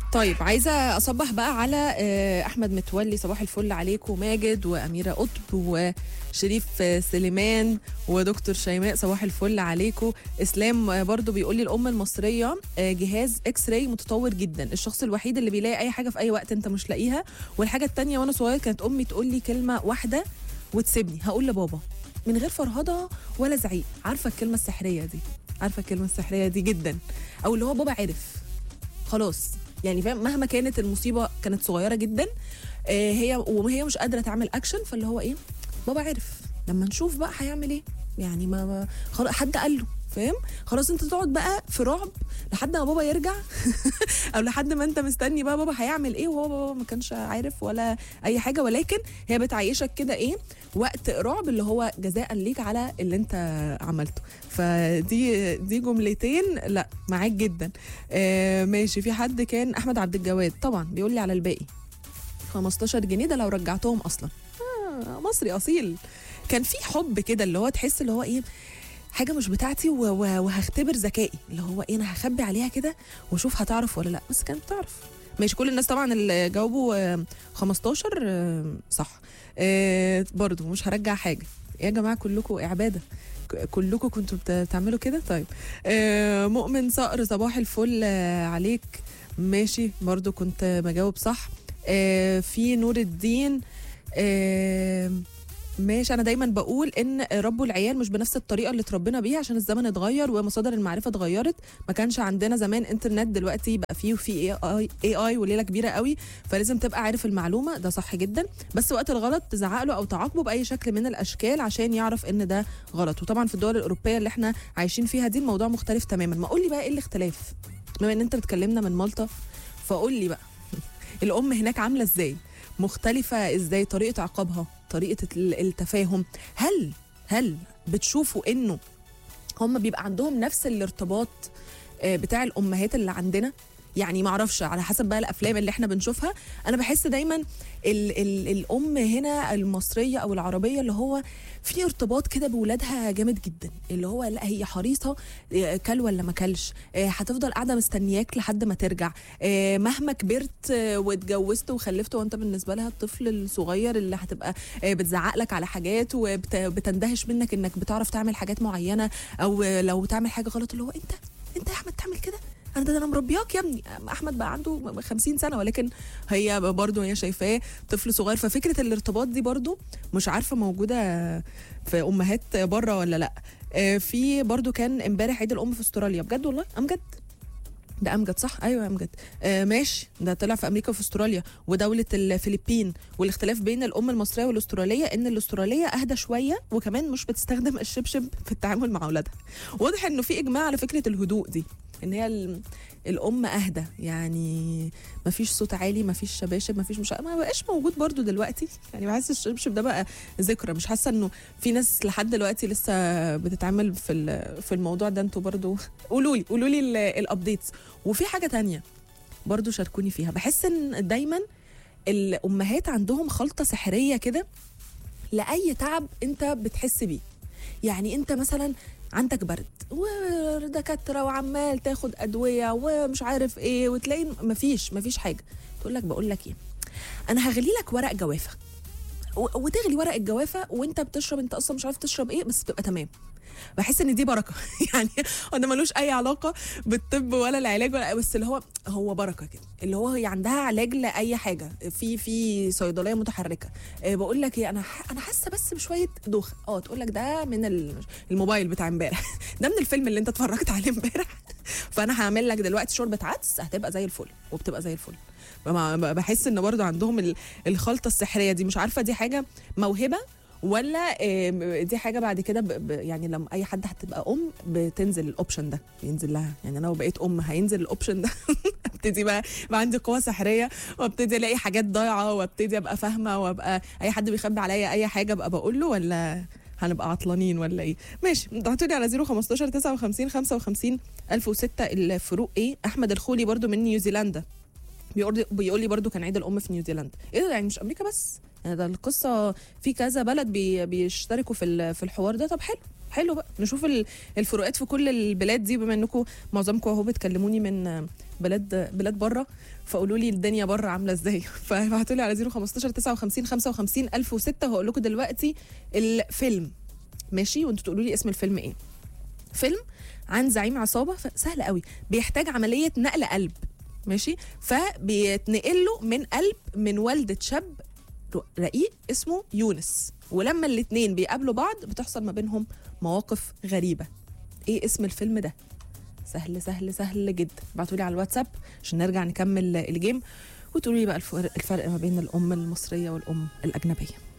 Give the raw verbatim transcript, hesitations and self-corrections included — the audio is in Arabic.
طيب عايزه اصبح بقى على آه، احمد متولي، صباح الفل عليكم، ماجد واميره قطب وشريف آه، سليمان ودكتور شيماء، صباح الفل عليكم. اسلام آه، برضو بيقول لي الام المصريه آه، جهاز اكس راي متطور جدا، الشخص الوحيد اللي بيلاقي اي حاجه في اي وقت انت مش لاقيها. والحاجه التانية، وانا صغير كانت امي تقول لي كلمه واحده وتسيبني هقول لبابا من غير فرهضه ولا زعيق. عارفه الكلمه السحريه دي؟ عارفه الكلمه السحريه دي جدا، او اللي هو بابا عرف خلاص، يعني فاهم، مهما كانت المصيبه كانت صغيره جدا آه هي وهي مش قادره تعمل اكشن، فاللي هو ايه، بابا عرف، لما نشوف بقى هيعمل ايه، يعني ما, ما خلاص حد قال له، فاهم، خلاص انت تقعد بقى في رعب لحد ما بابا يرجع او لحد ما انت مستني بقى بابا هيعمل ايه، وهو بابا ما كانش عارف ولا اي حاجه، ولكن هي بتعيشك كده ايه، وقت رعب اللي هو جزاء ليك على اللي انت عملته. فدي دي جملتين لا معاك جدا. آه ماشي. في حد كان احمد عبد الجواد طبعا بيقول لي على الباقي خمستاشر جنيه ده لو رجعتهم اصلا. آه مصري اصيل. كان في حب كده اللي هو تحس اللي هو ايه، حاجه مش بتاعتي وهختبر ذكائي، اللي هو ايه، انا هخبي عليها كده واشوف هتعرف ولا لا، بس كانت بتعرف. ماشي. كل الناس طبعا اللي جاوبوا خمستاشر صح. برضو مش هرجع حاجه يا جماعه، كلكم عباده، كلكم كنتوا بتعملوا كده. طيب مؤمن صقر صباح الفل عليك. ماشي برضو كنت بجاوب صح. في نور الدين ماشي. انا دايما بقول ان ربوا العيال مش بنفس الطريقه اللي اتربينا بيها، عشان الزمن اتغير ومصادر المعرفه اتغيرت، ما كانش عندنا زمان انترنت، دلوقتي بقى فيه وفي اي اي اي اي وليله كبيره قوي، فلازم تبقى عارف المعلومه، ده صح جدا، بس وقت الغلط تزعق له او تعاقبه باي شكل من الاشكال عشان يعرف ان ده غلط. وطبعا في الدول الاوروبيه اللي احنا عايشين فيها دي الموضوع مختلف تماما. ما قول لي بقى ايه الاختلاف، بما ان انت بتكلمنا من مالطا، فقول لي بقى الام هناك عامله ازاي، مختلفه ازاي، طريقه عقابها، طريقه التفاهم، هل هل بتشوفوا انه هم بيبقى عندهم نفس الارتباط بتاع الامهات اللي عندنا؟ يعني ما اعرفش، على حسب بقى الافلام اللي احنا بنشوفها، انا بحس دايما ال ال الام هنا المصريه او العربيه اللي هو في ارتباط كده بولادها جامد جدا، اللي هو لا هي حريصه كل ولا ما كلش، هتفضل قاعده مستنياك لحد ما ترجع، مهما كبرت واتجوزت وخلفت وانت بالنسبه لها الطفل الصغير اللي هتبقى بتزعق لك على حاجات وبتندهش منك انك بتعرف تعمل حاجات معينه، او لو تعمل حاجه غلط اللي هو انت انت يا احمد تعمل كده، انا ده انا مربياك يا ابني. احمد بقى عنده خمسين سنه ولكن هي برضه هي شايفاه طفل صغير. ففكره الارتباط دي برضه مش عارفه موجوده في امهات بره ولا لا. في برضه كان امبارح عيد الام في استراليا، بجد والله امجد، ده امجد صح؟ ايوه امجد. آه ماشي، ده طلع في امريكا وفي استراليا ودوله الفلبين. والاختلاف بين الام المصريه والاستراليه ان الاستراليه اهدى شويه، وكمان مش بتستخدم الشبشب في التعامل مع اولادها. واضح انه في اجماع على فكره الهدوء دي، ان هي الام اهدى، يعني ما فيش صوت عالي، ما فيش شباشب، ما فيش مش ما بقاش موجود برضو دلوقتي، يعني بحس الشبشب ده بقى ذكرى، مش حاسه انه في ناس لحد دلوقتي لسه بتتعامل في في الموضوع ده. انتوا برضو قولوا لي قولوا لي الابديتس. وفي حاجه تانية برضو شاركوني فيها، بحس ان دايما الامهات عندهم خلطه سحريه كده لاي تعب انت بتحس بيه. يعني انت مثلا عندك برد ودكاتره وعمال تاخد ادويه ومش عارف ايه، وتلاقي مفيش مفيش حاجه، تقول لك بقول لك ايه، انا هغلي لك ورق جوافه، وتغلي ورق الجوافه وانت بتشرب، انت اصلا مش عارف تشرب ايه بس تبقى تمام. بحس ان دي بركه يعني انا ملوش اي علاقه بالطب ولا العلاج ولا، بس اللي هو هو بركه كده، اللي هو هي عندها علاج لاي حاجه، في في صيدليه متحركه. أه بقول لك ايه، انا انا حاسه بس بشويه دوخه، اه تقول لك ده من الموبايل بتاع امبارح ده من الفيلم اللي انت اتفرجت عليه امبارح فانا هعمل لك دلوقتي شوربه عدس هتبقى زي الفل، وبتبقى زي الفل. بحس ان برضو عندهم الخلطه السحريه دي، مش عارفه دي حاجه موهبه ولا دي حاجه بعد كده ب... ب... يعني لما اي حد هتبقى ام بتنزل الاوبشن ده، ينزل لها، يعني انا لو بقيت ام هينزل الاوبشن ده ابتدي بقى يبقى عندي قوه سحريه، وابتدي الاقي حاجات ضايعه، وابتدي ابقى فاهمه، وابقى اي حد بيخبي عليا اي حاجه ابقى بقول له، ولا هنبقى عطلانين ولا ايه؟ ماشي. ابعتوا لي على صفر خمستاشر تسعة وخمسين خمسة وخمسين ألف وستة الفروق ايه. احمد الخولي برضو من نيوزيلندا بيقول بيقول لي برضو كان عيد الام في نيوزيلندا. ايه ده، يعني مش امريكا بس، يعني ده القصه في كذا بلد بي بيشتركوا في في الحوار ده. طب حلو حلو بقى نشوف ال- الفروقات في كل البلاد دي، بما انكم معظمكم اهو بتكلموني من بلاد بلاد بره، فقولوا لي الدنيا بره عامله ازاي. فابعتوا لي على صفر خمستاشر تسعة وخمسين خمسة وخمسين ألف وستة، وهقول لكم دلوقتي الفيلم ماشي، وانتوا تقولوا لي اسم الفيلم ايه. فيلم عن زعيم عصابه، سهل قوي، بيحتاج عمليه نقل قلب ماشي، فبيتنقل له من قلب من والده شاب رقيق اسمه يونس، ولما الاتنين بيقابلوا بعض بتحصل ما بينهم مواقف غريبة. ايه اسم الفيلم ده؟ سهل سهل سهل جدا. ابعتولي على الواتساب عشان نرجع نكمل الجيم، وتقولي بقى الفرق الفرق ما بين الأم المصرية والأم الأجنبية.